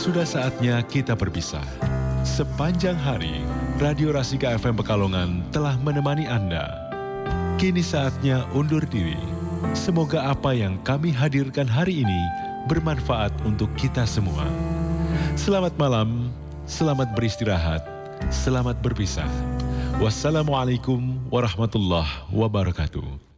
sudah saatnya kita berpisah. Sepanjang hari, Radio Rasika FM Pekalongan telah menemani Anda. Kini saatnya undur diri. Semoga apa yang kami hadirkan hari ini bermanfaat untuk kita semua. Selamat malam, selamat beristirahat, selamat berpisah. Wassalamualaikum warahmatullahi wabarakatuh.